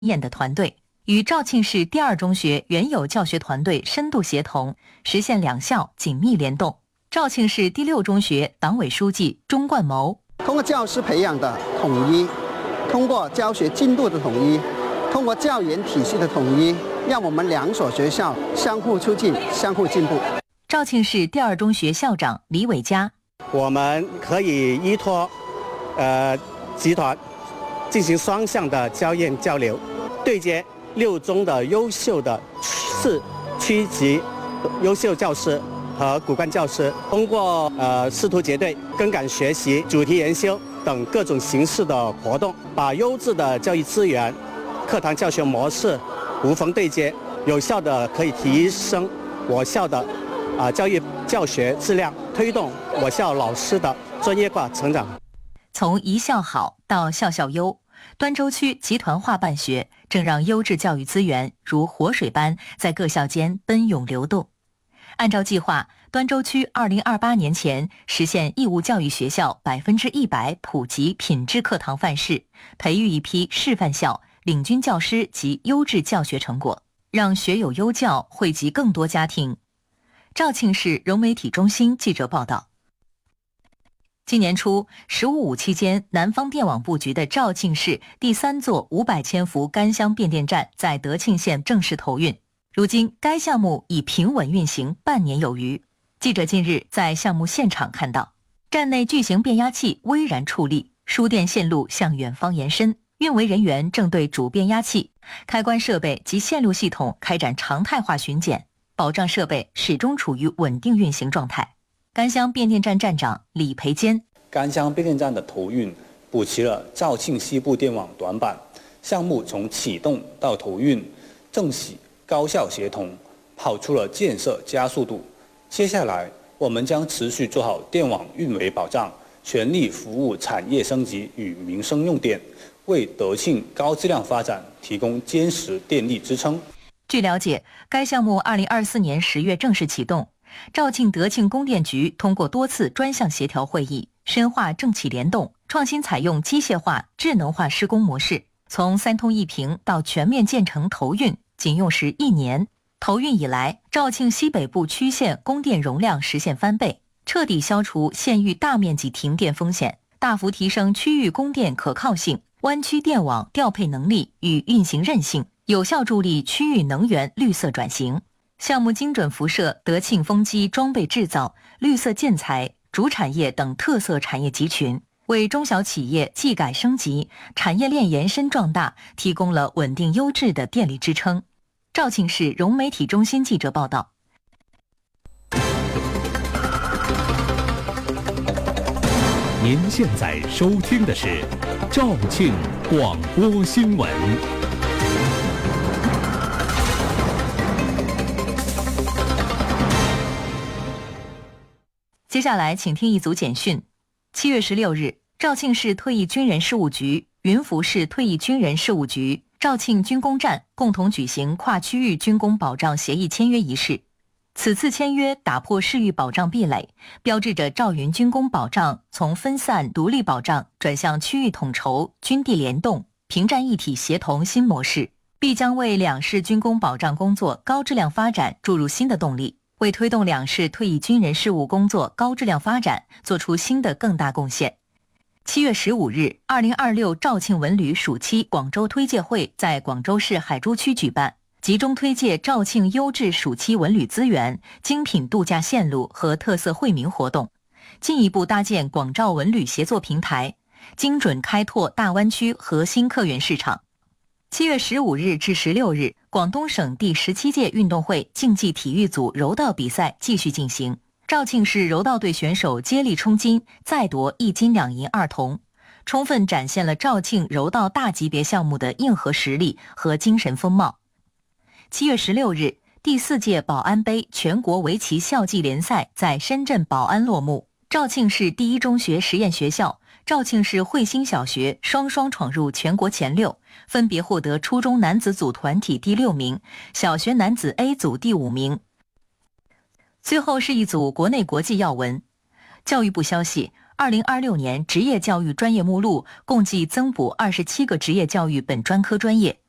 验的团队，与肇庆市第二中学原有教学团队深度协同，实现两校紧密联动。肇庆市第六中学党委书记钟冠谋： 通过教师培养的统一，通过教学进度的统一，通过教研体系的统一，让我们两所学校相互促进、相互进步。 肇庆市第二中学校长李伟佳： 我们可以依托集团进行双向的教研交流，对接六中的优秀的市区级优秀教师和骨干教师，通过师徒结对、跟岗学习、主题研修等各种形式的活动，把优质的教育资源、课堂教学模式无缝对接，有效的可以提升我校的教育教学质量，推动我校老师的专业化成长。 从一校好到校校优，端州区集团化办学正让优质教育资源如活水般在各校间奔涌流动。按照计划，端州区2028年前实现义务教育学校100%普及品质课堂范式，培育一批示范校、领军教师及优质教学成果，让学有优教惠及更多家庭。肇庆市融媒体中心记者报道，今年初，“15+5”期间，南方电网布局的肇庆市第3座500千伏干箱变电站在德庆县正式投运。如今，该项目已平稳运行半年有余。记者近日在项目现场看到，站内巨型变压器巍然矗立，输电线路向远方延伸，运维人员正对主变压器、开关设备及线路系统开展常态化巡检，保障设备始终处于稳定运行状态。干箱变电站站长李培坚： 干箱变电站的投运补齐了肇庆西部电网短板，项目从启动到投运政企高效协同，跑出了建设加速度。接下来我们将持续做好电网运维保障，全力服务产业升级与民生用电，为德庆高质量发展提供坚实电力支撑。 据了解，该项目2024年10月正式启动。肇庆德庆供电局通过多次专项协调会议，深化政企联动，创新采用机械化、智能化施工模式，从3通1平到全面建成投运仅用时1年。投运以来，肇庆西北部区县供电容量实现翻倍，彻底消除县域大面积停电风险，大幅提升区域供电可靠性、湾区电网调配能力与运行韧性，有效助力区域能源绿色转型。项目精准辐射德庆风机装备制造、绿色建材、主产业等特色产业集群，为中小企业技改升级、产业链延伸壮大提供了稳定优质的电力支撑。肇庆市融媒体中心记者报道。 您现在收听的是肇庆广播新闻。 接下来请听一组简讯。7月16日，肇庆市退役军人事务局、云浮市退役军人事务局、肇庆军工站共同举行跨区域军工保障协议签约仪式。此次签约打破市域保障壁垒，标志着肇云军工保障从分散独立保障转向区域统筹、军地联动、平战一体协同新模式，必将为两市军工保障工作高质量发展注入新的动力，为推动两市退役军人事务工作高质量发展做出新的更大贡献。7月15日，2026肇庆文旅暑期广州推介会在广州市海珠区举办，集中推介肇庆优质暑期文旅资源、精品度假线路和特色惠民活动，进一步搭建广肇文旅协作平台，精准开拓大湾区核心客源市场。7月15日至16日，广东省第17届运动会竞技体育组柔道比赛继续进行。肇庆市柔道队选手接力冲金，再夺1金2银2铜，充分展现了肇庆柔道大级别项目的硬核实力和精神风貌。7月16日，第4届宝安杯全国围棋校际联赛在深圳宝安落幕。肇庆市第一中学实验学校、肇庆市汇星小学双双闯入全国前6，分别获得初中男子组团体第6名，小学男子 A 组第5名。最后是一组国内国际要闻。教育部消息，2026年职业教育专业目录共计增补27个职业教育本专科专业，